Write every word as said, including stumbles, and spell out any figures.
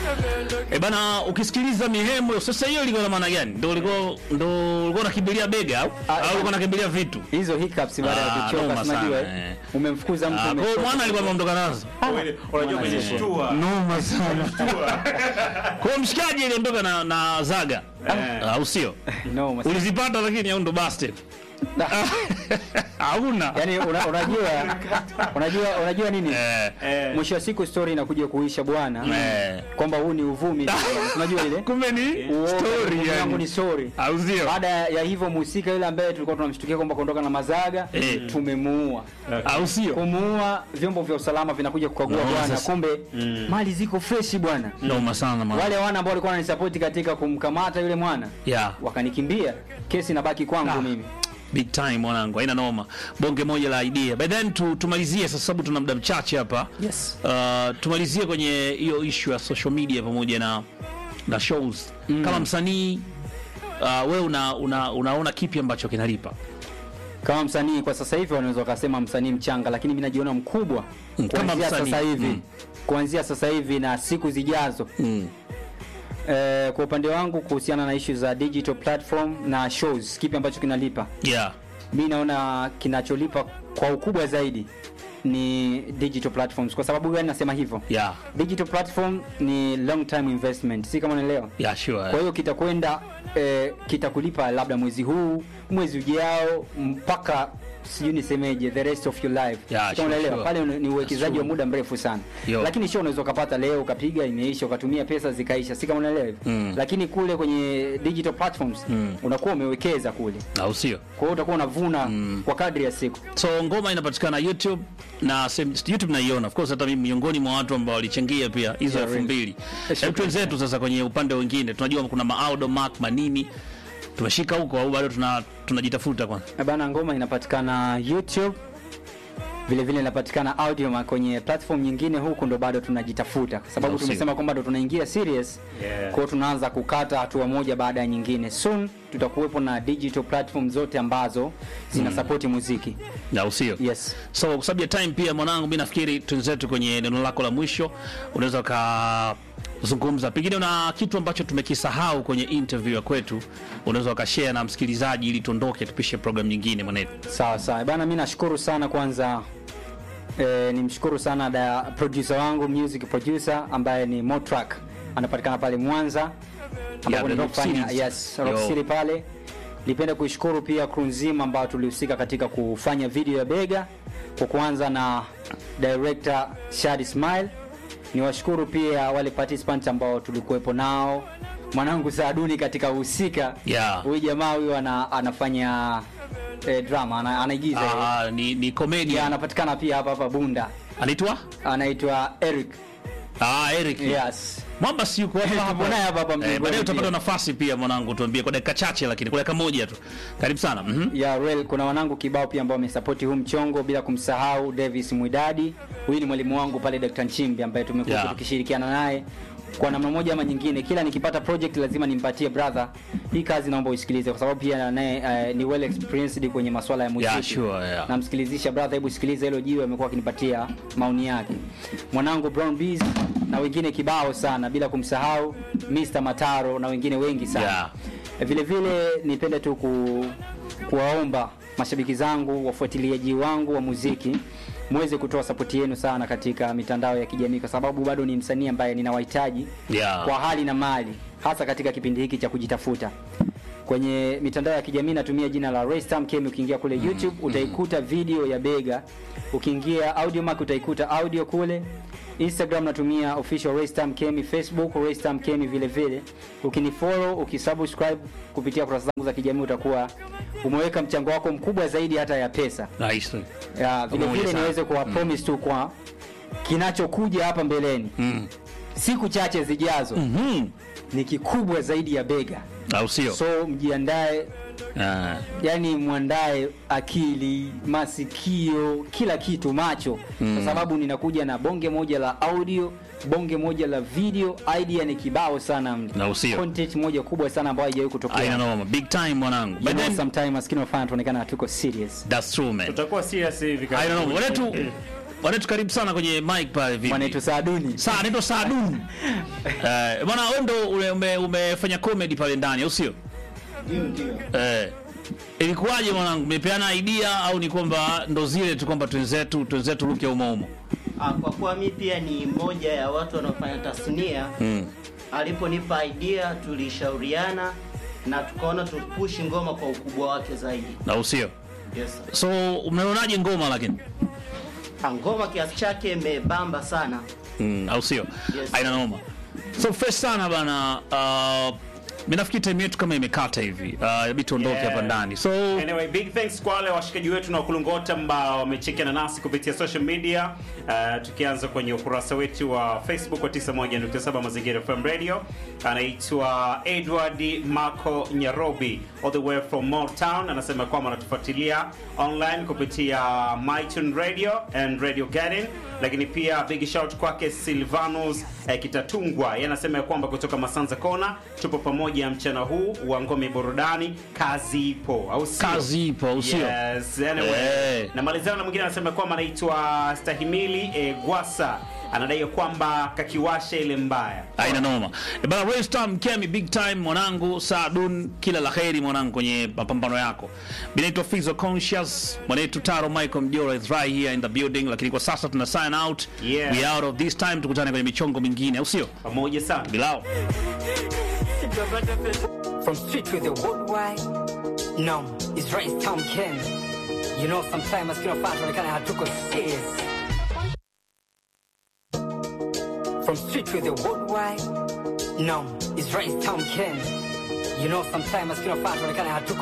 Eh bana, ukisikiliza mihemo sasa hiyo ilikuwa na maana gani? Ndio ulikuwa ndio ulikuwa unakimbilia bega au au ulikuwa unakimbilia vitu? Hizo hiccups baada ya kuchoka unajua eh. Umemfukuza mtu umetoka. Kwa mwana alikuwa ameondoka nazo. Unajua kwenye shtua. Noma sana. Kwa mshikaji aliondoka na na Zaga. Au sio? Noma. Ulizipata lakini au ndo bastard. Hauna. Yaani unajua unajua unajua nini? Eh. Mwisho wa siku story inakuja kuisha bwana. Eh. Kwamba huu ni uvumi. Unajua ile? Kumbe ni story yangu ni story. Au sio? Baada ya hivyo mhusika yule ambaye tulikuwa tunamshtukia kwamba kuondoka na Mazaga, eh. tumemuua. Au sio? Kumuua, vyombo vya usalama vinakuja kukagua no, bwana, sasa. kumbe mm. mali ziko fresh bwana. Noma sana mwana. Wale wana ambao walikuwa wananisupport katika kumkamata yule mwana, yeah. wakanikimbia. Kesi inabaki kwangu ah. mimi. Big time mwanangu, haina noma. Bonge moja la idea. By then tu, tumalizie sasa sababu tuna muda mchache hapa. Yes. Uh, tumalizie kwenye hiyo issue ya social media pamoja na na shows. Mm. Kama msanii uh, wewe una, una unaona kipi ambacho kinalipa? Kama msanii kwa sasa hivi wanaweza wakasema msanii mchanga, lakini mimi najiona mkubwa. Mm. Kama msanii sasa hivi. Mm. Kuanzia sasa hivi na siku zijazo. Mm. Eh, kwa upande wangu kuhusiana na issue za digital platform na shows, kipi ambacho kinalipa? Yeah. Mimi naona kinacholipa kwa ukubwa zaidi ni digital platforms. Kwa sababu gani nasema hivyo? Yeah. Digital platform ni long time investment. Si kama unaelewa? Yeah, sure. Kwa hiyo kitakwenda eh, kitakulipa labda mwezi huu, mwezi ujao mpaka sijui nisemeje the rest of your life. Yeah, kama unaelewa sure. Pale ni uwekezaji wa muda mrefu sana. Yo. Lakini show unaweza kupata leo ukapiga imeisha ukatumia pesa zikaisha. Si kama unaelewa hivyo? Mm. Lakini kule kwenye digital platforms mm. unakuwa umewekeza kule. Au sio? Kwa hiyo utakuwa unavuna mm. kwa kadri ya siku. So ngoma inapatikana YouTube na YouTube naiona. Of course hata mimi miongoni mwa watu ambao walichangia pia hizo elfu mbili. Hebu tuenzetu sasa kwenye upande mwingine. Tunajua kuna maaudo mark manini. Tumeshika huko au bado tuna tunajitafuta kwanza? Eh bana, ngoma inapatikana YouTube. Vile vile inapatikana audio ma kwenye platform nyingine, huku ndo bado tunajitafuta kwa sababu no, tumesema kwamba ndo tunaingia serious. Yeah. Kwa tunaanza kukata hatua moja baada ya nyingine. Soon tutakuwepo na digital platform zote ambazo zina support mm. muziki. Na usio. Yes. So kwa sababu ya time pia mwanangu, mimi nafikiri tunzetu kwenye neno lako la mwisho unaweza ka zungumza pengine una kitu ambacho tumekisahau kwenye interview ya kwetu, unaweza ukashare na msikilizaji ili tuondoke tupishe program nyingine mwanetu. Sawa sawa bana, mimi nashukuru sana kwanza. Eh, nimshukuru sana da producer wangu, music producer ambaye ni Motrack, anapatikana pale Mwanza ambapo yeah, nimefanya yes Rock City pale. Nipenda kuishukuru pia crew nzima ambao tulihusika katika kufanya video ya Bega, kwa kuanza na director Shadi Smile. Niwashukuru pia wale participants ambao tulikuwepo nao. Mwanangu Saaduni katika uhusika. Yeah. Huyu jamaa huyu ana, anafanya eh, drama, ana, anaigiza. Ah, ni ni comedy. Yeah, anapatikana pia hapa hapa Bunda. Anaitwa? Anaitwa Eric. Ah, Eric. Yes. Mwamba si yuko hapa hapa. Mbona hapa hapa mjini. Eh, baadaye utapata nafasi pia mwanangu, tuambie kwa dakika chache, lakini kwa dakika moja tu. Karibu sana. Mhm. Mm yeah, real kuna wanangu kibao pia ambao wamesupport huu mchongo, bila kumsahau Davis Mwidadi. Huyu ni mwalimu wangu pale Doctor Nchimbi ambaye tumekuwa yeah. tukishirikiana naye kwa namna moja ama nyingine. Kila nikipata project lazima nimpatie brother, hii kazi naomba usikilize, kwa sababu pia naye uh, ni well experienced kwenye masuala ya muziki. Yeah, sure, yeah. Namsikilizisha brother, hebu sikiliza hilo jiwe, amekuwa akinipatia maoni yake. Mwanangu Brown Bees na wengine kibao sana, bila kumsahau Mister Mataro na wengine wengi sana. Yeah. Vile vile nipende tu ku, kuwaomba mashabiki zangu, wafuatiliaji wangu wa muziki, muweze kutoa support yenu sana katika mitandao ya kijamii, kwa sababu bado ni msanii ambaye ninawahitaji yeah. kwa hali na mali, hasa katika kipindi hiki cha kujitafuta. Kwenye mitandao ya kijamii natumia jina la Raystam Kemi. Ukiingia kule mm -hmm. YouTube utaikuta video ya Bega, ukiingia Audio Mac utaikuta audio kule. Instagram natumia official Raystam Kemi, Facebook Raystam Kemi vile vile. Ukinifollow, ukisubscribe kupitia kurasa zangu za kijamii, utakuwa umeweka mchango wako mkubwa zaidi hata ya pesa. Nice. Ya vile vile niweze kuwa mm. promise tu kwa kinachokuja hapa mbeleni. Mm. Siku chache zijazo. Mhm. Ni kikubwa zaidi ya Bega. Au sio? So mjiandae. Ah. Yani muandae akili, masikio, kila kitu, macho mm. kwa sababu ninakuja na bonge moja la audio, bonge moja la video, idea ni kibao sana, content moja kubwa sana ambayo haijawahi kutokea. I know, big time mwanangu. But then sometimes maskini wafanya tuonekana tuko serious. That's true man. Tutakuwa serious hivi kama. I don't know. Wale tu Bwana karibu sana kwenye mic pale vipi? Mwanetu Saaduni. Saa ndio Saaduni. Eh, bwana wewe ndo ume, umefanya comedy pale ndani, au sio? Ndio ndio. Eh. Ilikuwaje mwanangu? Umepeana idea au ni kwamba ndo zile tu kwamba twenzetu twenzetu ruke umo umo? Ah, kwa kuwa mimi pia ni mmoja ya watu wanaofanya tasnia. Mm. Aliponipa idea tulishauriana na tukaona tupushi ngoma kwa ukubwa wake zaidi. Na usio? Yes. So umeonaje ngoma lakini? Ah, ngoma kiasi chake imebamba sana. Mm, au sio? Yes. Haina noma. So fresh sana bana. Uh, mimi nafikiri time yetu kama imekata hivi. Uh, inabidi tuondoke Yeah. hapa ndani. So Anyway, big thanks kwa wale washikaji wetu na kulungota ambao wamechekiana nasi kupitia social media. Uh, tukianza kwenye ukurasa wetu wa Facebook wa tisini na moja nukta saba Mazingira F M Radio. Anaitwa Edward Marco Nyarobi all the way from Motown, anasema kwamba anatufuatilia online kupitia MyTunes Radio and Radio Garden. Lakini pia big shout kwake Silvanus eh, Kitatungwa. Yeye anasema kwamba kutoka Masanza Kona tupo pamoja mchana huu wa ngome burudani, kazi ipo au sio? kazi ipo, au sio? Yes, anyway. Hey. Na malizana na mwingine anasema kwamba anaitwa Stahimili e, Gwasa. Anadai kwamba kakiwasha ile mbaya. Haina noma. E bana, Raystam Kemi big time mwanangu, Saadun kila laheri mwanangu kwenye mapambano yako. Binaitwa Fizo Conscious, mwanetu Taro Michael Mjora is right here in the building, lakini kwa sasa tuna sign out. Yeah. We out of this time, tukutane kwenye michongo mingine, au sio? Pamoja sana. Bilao. From street to the worldwide. No, it's Raystam Ken. You know, sometimes I feel fast when I kind of have to go serious. From street to the worldwide. No, it's Raystam Ken. You know, sometimes I feel fast when I kind of have to go